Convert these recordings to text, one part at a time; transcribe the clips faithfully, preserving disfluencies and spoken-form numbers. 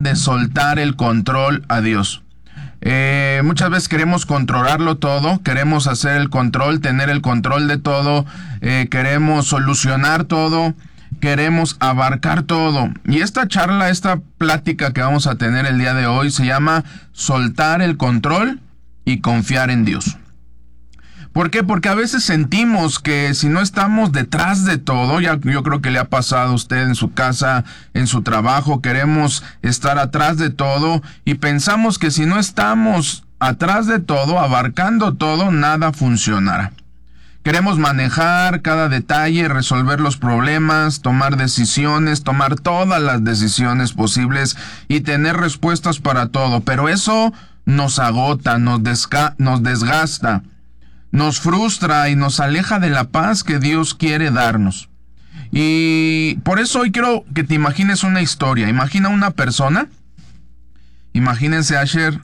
de soltar el control a Dios. Eh, muchas veces queremos controlarlo todo, queremos hacer el control, tener el control de todo, eh, queremos solucionar todo, queremos abarcar todo. Y esta charla, esta plática que vamos a tener el día de hoy se llama soltar el control y confiar en Dios. ¿Por qué? Porque a veces sentimos que si no estamos detrás de todo, ya yo creo que le ha pasado a usted en su casa, en su trabajo, queremos estar atrás de todo y pensamos que si no estamos atrás de todo, abarcando todo, nada funcionará. Queremos manejar cada detalle, resolver los problemas, tomar decisiones, tomar todas las decisiones posibles y tener respuestas para todo, pero eso nos agota, nos, desca- nos desgasta. Nos frustra y nos aleja de la paz que Dios quiere darnos. Y por eso hoy quiero que te imagines una historia. Imagina una persona. Imagínense Asher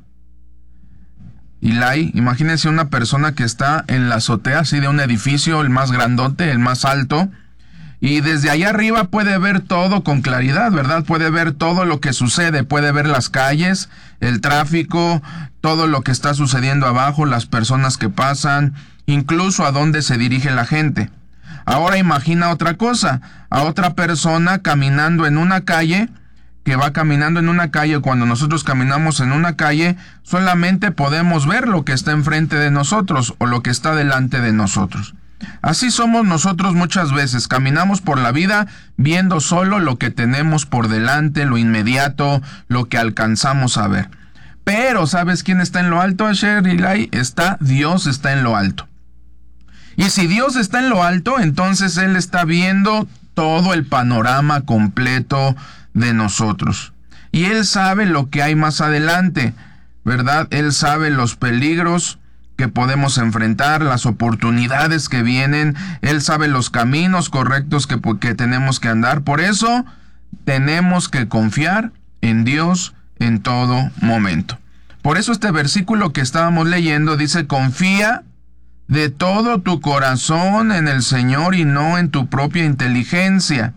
y Lai. Imagínense una persona que está en la azotea así de un edificio, el más grandote, el más alto. Y desde allá arriba puede ver todo con claridad, ¿verdad? Puede ver todo lo que sucede, puede ver las calles, el tráfico, todo lo que está sucediendo abajo, las personas que pasan, incluso a dónde se dirige la gente. Ahora imagina otra cosa, a otra persona caminando en una calle, que va caminando en una calle. Cuando nosotros caminamos en una calle, solamente podemos ver lo que está enfrente de nosotros o lo que está delante de nosotros. Así somos nosotros muchas veces, caminamos por la vida viendo solo lo que tenemos por delante, lo inmediato, lo que alcanzamos a ver. Pero, ¿sabes quién está en lo alto, Asher y Lai? Está Dios, está en lo alto. Y si Dios está en lo alto, entonces Él está viendo todo el panorama completo de nosotros. Y Él sabe lo que hay más adelante, ¿verdad? Él sabe los peligros que podemos enfrentar, las oportunidades que vienen. Él sabe los caminos correctos que, que tenemos que andar. Por eso tenemos que confiar en Dios en todo momento. Por eso este versículo que estábamos leyendo dice: confía de todo tu corazón en el Señor y no en tu propia inteligencia.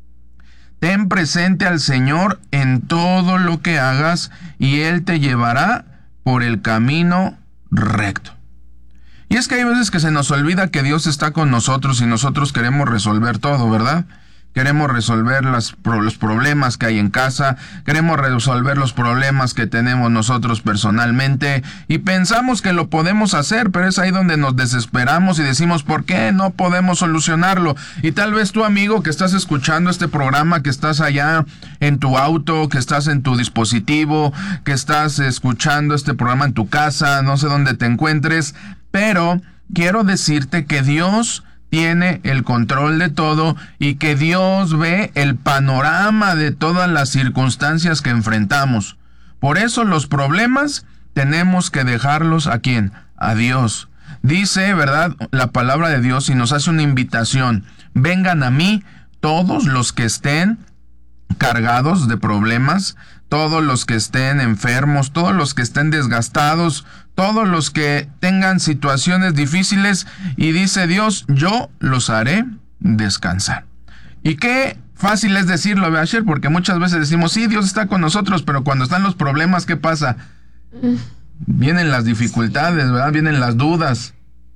Ten presente al Señor en todo lo que hagas y Él te llevará por el camino recto. Y es que hay veces que se nos olvida que Dios está con nosotros y nosotros queremos resolver todo, ¿verdad? Queremos resolver las, los problemas que hay en casa, queremos resolver los problemas que tenemos nosotros personalmente y pensamos que lo podemos hacer, pero es ahí donde nos desesperamos y decimos: ¿por qué no podemos solucionarlo? Y tal vez tú, amigo, que estás escuchando este programa, que estás allá en tu auto, que estás en tu dispositivo, que estás escuchando este programa en tu casa, no sé dónde te encuentres, pero quiero decirte que Dios tiene el control de todo y que Dios ve el panorama de todas las circunstancias que enfrentamos. Por eso los problemas tenemos que dejarlos ¿a quién? A Dios. Dice, ¿verdad?, la palabra de Dios y nos hace una invitación: vengan a mí todos los que estén cargados de problemas, todos los que estén enfermos, todos los que estén desgastados, todos los que tengan situaciones difíciles, y dice Dios: yo los haré descansar. Y qué fácil es decirlo, Asher, porque muchas veces decimos: sí, Dios está con nosotros, pero cuando están los problemas, ¿qué pasa? Vienen las dificultades, ¿verdad? Vienen las dudas.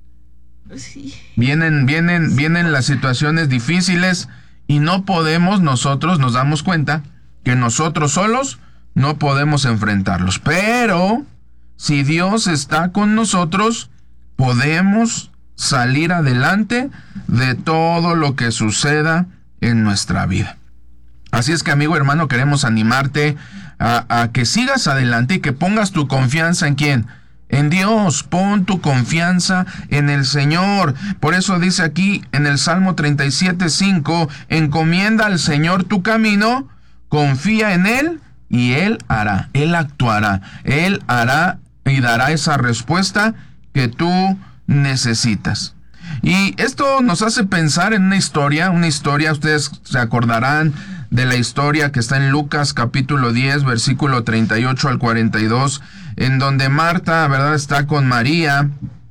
Sí. Vienen, vienen, vienen las situaciones difíciles y no podemos, nosotros nos damos cuenta que nosotros solos no podemos enfrentarlos. Pero si Dios está con nosotros, podemos salir adelante de todo lo que suceda en nuestra vida. Así es que, amigo, hermano, queremos animarte a, a que sigas adelante y que pongas tu confianza en ¿quién? En Dios. Pon tu confianza en el Señor. Por eso dice aquí en el Salmo treinta y siete, cinco: encomienda al Señor tu camino, confía en Él y Él hará, Él actuará, Él hará y dará esa respuesta que tú necesitas. Y esto nos hace pensar en una historia, una historia, ustedes se acordarán de la historia que está en Lucas capítulo diez, versículo treinta y ocho al cuarenta y dos, en donde Marta, ¿verdad?, está con María.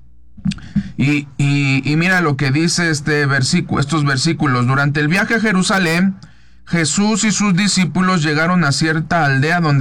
Y, y, y mira lo que dice este versículo, estos versículos: durante el viaje a Jerusalén, Jesús y sus discípulos llegaron a cierta aldea donde